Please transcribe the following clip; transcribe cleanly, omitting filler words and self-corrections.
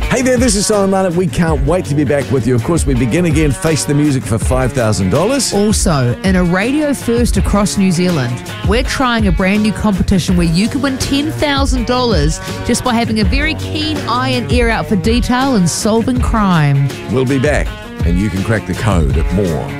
Hey there, this is Simon Martin. We can't wait to be back with you. Of course, we begin again, Face the Music for $5,000. Also, in a radio first across New Zealand, we're trying a brand new competition where you can win $10,000 just by having a very keen eye and ear out for detail and solving crime. We'll be back, and you can crack the code at more.